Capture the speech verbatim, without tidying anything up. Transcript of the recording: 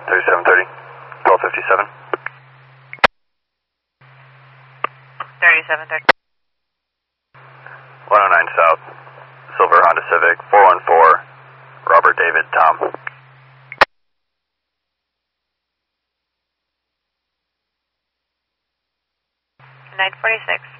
thirty-seven thirty, twelve fifty-seven. thirty-seven thirty. one oh nine South, Silver Honda Civic, four one four, Robert David, Tom. nine forty-six.